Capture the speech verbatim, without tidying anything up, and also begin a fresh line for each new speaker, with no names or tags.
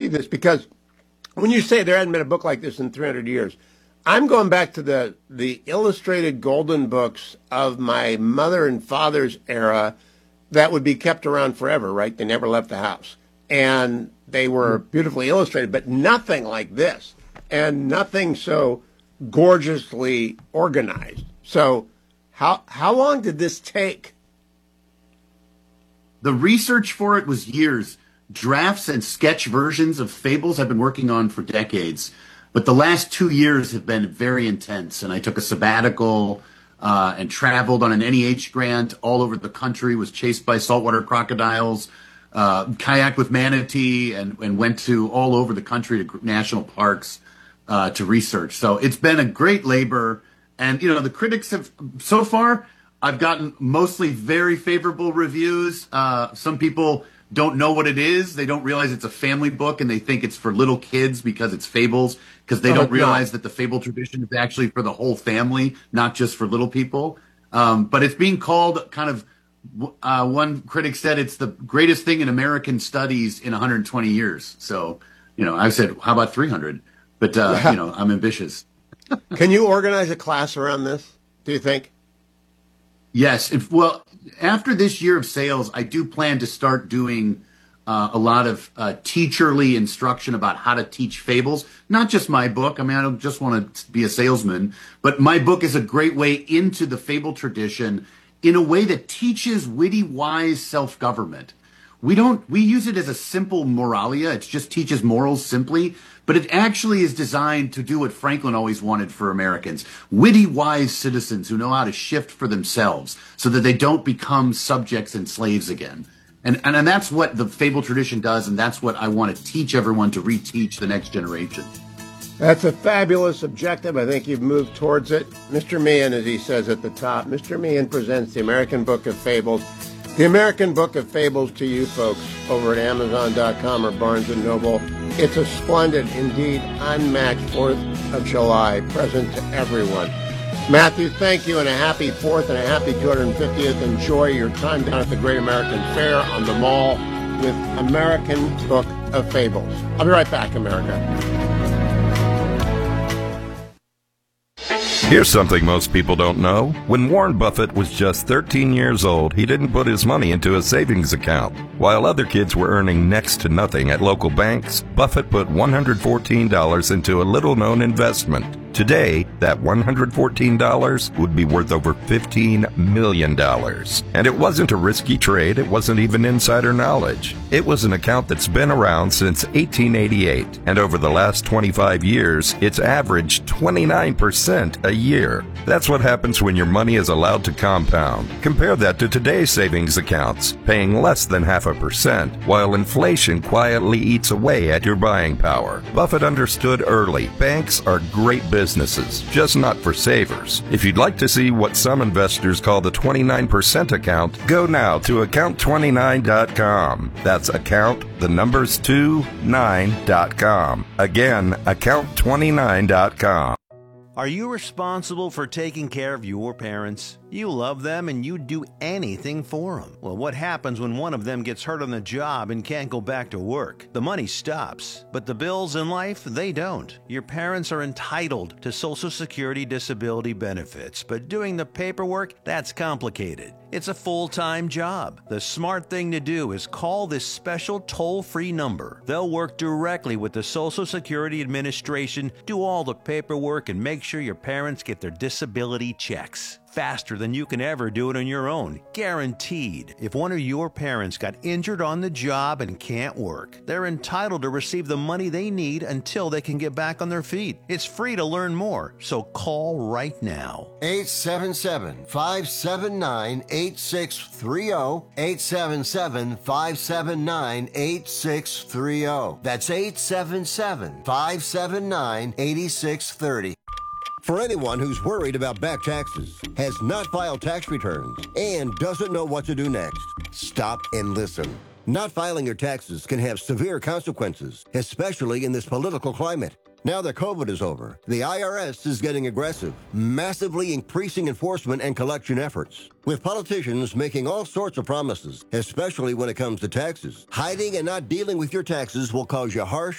you this because when you say there hasn't been a book like this in three hundred years, I'm going back to the, the illustrated golden books of my mother and father's era that would be kept around forever, right? They never left the house. And they were beautifully illustrated, but nothing like this. And nothing so gorgeously organized. So how how long did this take?
The research for it was years. Drafts and sketch versions of Fables I've been working on for decades. But the last two years have been very intense. And I took a sabbatical uh, and traveled on an N E H grant all over the country, was chased by saltwater crocodiles, uh, kayaked with manatee, and, and went to all over the country to national parks uh, to research. So it's been a great labor. And, you know, the critics have, so far, I've gotten mostly very favorable reviews. Uh, some people don't know what it is. They don't realize it's a family book, and they think it's for little kids because it's fables, because they
Oh,
don't realize
no.
that the fable tradition is actually for the whole family, not just for little people. Um, but it's being called kind of, uh, one critic said it's the greatest thing in American studies in one hundred twenty years. So, you know, I said, how about three hundred? But, uh, you know, I'm ambitious.
Can you organize a class around this, do you think?
Yes. If, well, after this year of sales, I do plan to start doing uh, a lot of uh, teacherly instruction about how to teach fables. Not just my book. I mean, I don't just want to be a salesman, but my book is a great way into the fable tradition in a way that teaches witty, wise self-government. We don't, we use it as a simple moralia. It just teaches morals simply, but it actually is designed to do what Franklin always wanted for Americans. Witty, wise citizens who know how to shift for themselves so that they don't become subjects and slaves again. And, and, and that's what the fable tradition does, and that's what I want to teach everyone to reteach the next generation.
That's a fabulous objective. I think you've moved towards it. Mister Meehan, as he says at the top, Mister Meehan presents the American Book of Fables. The American Book of Fables to you folks over at Amazon dot com or Barnes and Noble. It's a splendid, indeed unmatched fourth of July present to everyone. Matthew, thank you, and a happy fourth and a happy two hundred fiftieth. Enjoy your time down at the Great American Fair on the Mall with American Book of Fables. I'll be right back, America.
Here's something most people don't know. When Warren Buffett was just thirteen years old, he didn't put his money into a savings account. While other kids were earning next to nothing at local banks, Buffett put one hundred fourteen dollars into a little-known investment. Today, that one hundred fourteen dollars would be worth over fifteen million dollars. And it wasn't a risky trade. It wasn't even insider knowledge. It was an account that's been around since eighteen eighty-eight. And over the last twenty-five years, it's averaged twenty-nine percent a year. That's what happens when your money is allowed to compound. Compare that to today's savings accounts, paying less than half a percent, while inflation quietly eats away at your buying power. Buffett understood early. Banks are great businesses, just not for savers. If you'd like to see what some investors call the twenty-nine percent account, go now to account twenty-nine dot com. That's account, the numbers two, nine dot com. Again, account twenty-nine dot com.
Are you responsible for taking care of your parents? You love them and you'd do anything for them. Well, what happens when one of them gets hurt on the job and can't go back to work? The money stops, but the bills in life, they don't. Your parents are entitled to Social Security disability benefits, but doing the paperwork, that's complicated. It's a full-time job. The smart thing to do is call this special toll-free number. They'll work directly with the Social Security Administration, do all the paperwork, and make sure your parents get their disability checks. Faster than you can ever do it on your own. Guaranteed. If one of your parents got injured on the job and can't work, they're entitled to receive the money they need until they can get back on their feet. It's free to learn more, so call right now.
eight seven seven, five seven nine, eight six three zero. eight seven seven, five seven nine, eight six three zero. That's eight seven seven, five seven nine, eight six three zero. For anyone who's worried about back taxes, has not filed tax returns, and doesn't know what to do next, stop and listen. Not filing your taxes can have severe consequences, especially in this political climate. Now that COVID is over, the I R S is getting aggressive, massively increasing enforcement and collection efforts. With politicians making all sorts of promises, especially when it comes to taxes, hiding and not dealing with your taxes will cause you harsh